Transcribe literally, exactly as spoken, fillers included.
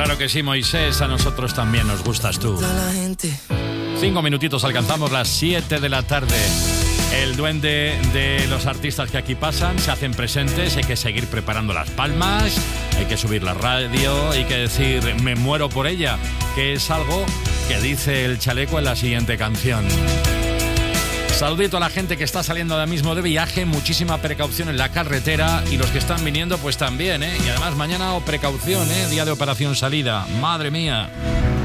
Claro que sí, Moisés, a nosotros también nos gustas tú. Cinco minutitos, alcanzamos las siete de la tarde. El duende de los artistas que aquí pasan se hacen presentes, hay que seguir preparando las palmas, hay que subir la radio, hay que decir me muero por ella, que es algo que dice el chaleco en la siguiente canción. Saludito a la gente que está saliendo ahora mismo de viaje, muchísima precaución en la carretera y los que están viniendo pues también, ¿eh? Y además mañana o precaución, ¿eh? Día de operación salida, madre mía.